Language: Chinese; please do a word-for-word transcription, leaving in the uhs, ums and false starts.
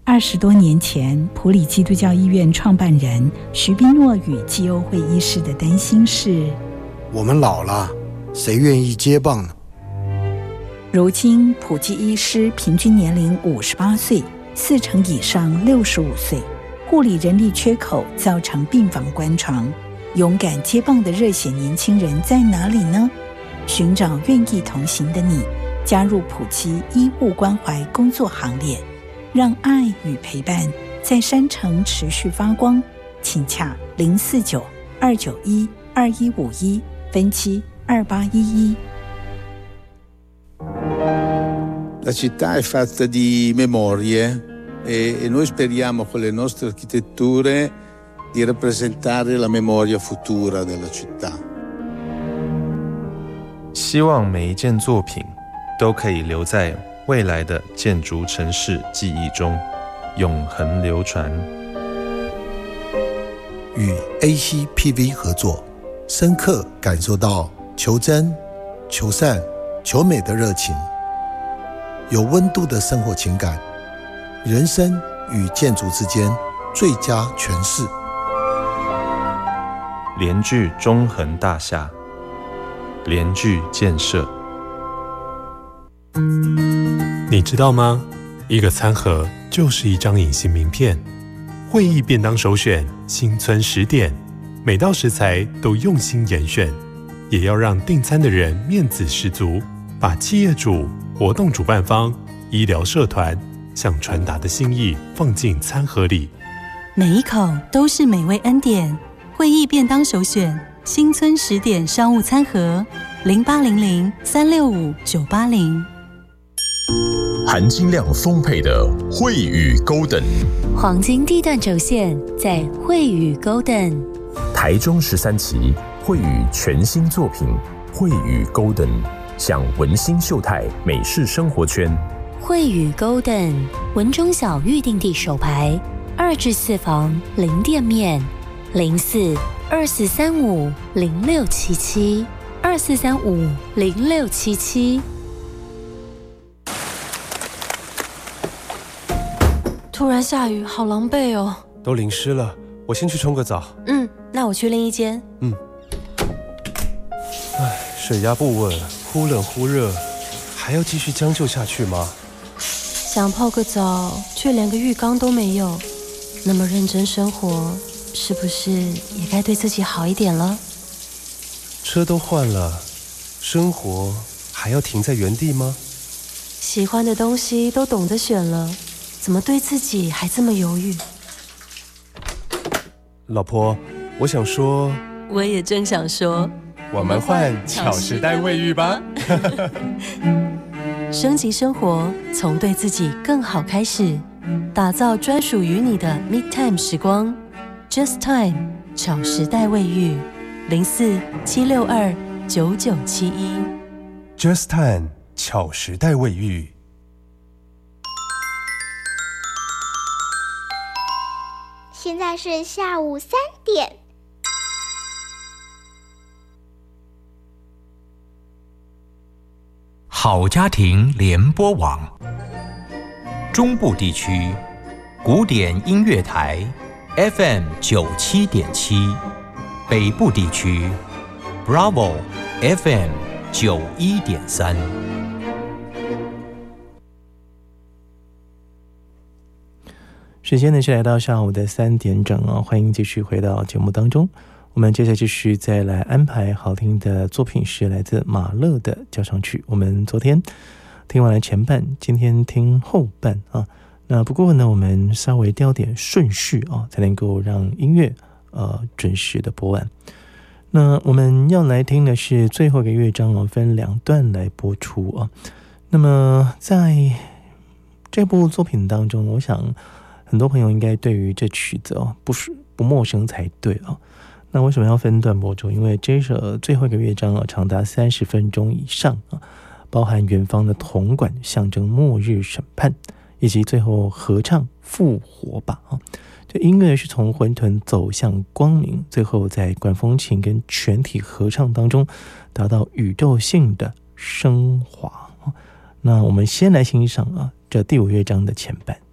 二十多年前，埔里基督教医院创办人徐宾诺与基欧会医师的担心是： 我们老了，谁愿意接棒呢？ 如今，埔基医师平均年龄五十八岁，四成以上六十五岁，护理人力缺口造成病房关床。勇敢接棒的热血年轻人在哪里呢？寻找愿意同行的你，加入埔基医务关怀工作行列，让爱与陪伴在山城持续发光。请洽零四九二九一二一五一分期二八一一。 La città è fatta di memorie e, e noi speriamo con le nostre architetture di rappresentare la memoria futura della città. 希望每一件作品都可以留在未来的建筑城市记忆中，永恒流传。 与 A C P V 合作，深刻感受到求真、求善、求美的热情，有温度的生活情感，人生与建筑之间最佳诠释。 联聚中横大厦，联聚建设。 你知道吗？一个餐盒就是一张隐形名片。会议便当首选新村十点，每道食材都用心严选，也要让订餐的人面子十足，把企业主、活动主办方、医疗社团想传达的心意放进餐盒里， 每一口都是美味恩典。会议便当首选新村十点商务餐盒，零八零零三六五九八零。 含金量丰沛的惠宇 Golden， 黄金地段轴线在惠宇 Golden。 台中十三期惠宇全新作品惠宇 Golden， 向文心秀泰美式生活圈。 惠宇 Golden 文中小预定地首排，二至四房零店面，零四二四三五零六七七二四三五零六七七。 突然下雨，好狼狈哦！ 都淋湿了，我先去冲个澡。 嗯，那我去另一间。 嗯。唉，水压不稳，忽冷忽热，还要继续将就下去吗？ 想泡个澡，却连个浴缸都没有。那么认真生活，是不是也该对自己好一点了？ 车都换了，生活还要停在原地吗？ 喜欢的东西都懂得选了，怎么对自己还这么犹豫？ 老婆，我想说， 我也正想说， 我们换巧时代卫浴吧。 升级生活，从对自己更好开始，打造专属于你的 Midtime 时光。Just Time 巧时代卫浴，零四七六二九九七一。 Just Time 巧时代卫浴。 现在是下午三点。 好家庭联播网，中部地区古典音乐台 F M 九七点七，北部地区 Bravo F M 九一点三。 时间呢是来到下午的三点整哦，欢迎继续回到节目当中。我们接下来继续再来安排好听的作品，是来自马勒的交响曲。我们昨天听完了前半，今天听后半啊。那不过呢，我们稍微调点顺序啊，才能够让音乐呃准时的播完。那我们要来听的是最后一个乐章哦，分两段来播出啊。那么在这部作品当中，我想很多朋友应该对于这曲子哦不是不陌生才对哦。那为什么要分段播出？因为这首最后一个乐章啊，长达三十分钟以上啊，包含远方的铜管象征末日审判，以及最后合唱复活吧啊。这音乐是从混沌走向光明，最后在管风琴跟全体合唱当中达到宇宙性的升华啊。那我们先来欣赏啊这第五乐章的前半。